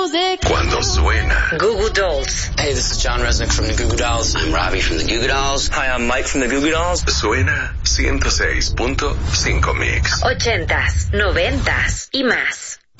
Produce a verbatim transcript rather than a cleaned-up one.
Cuando suena Goo Goo Dolls. Hey, this is John Resnick from the Goo Goo Dolls. I'm Robbie from the Goo Goo Dolls. Hi, I'm Mike from the Goo Goo Dolls. Suena ciento seis punto cinco Mix. Ochentas, noventas y más.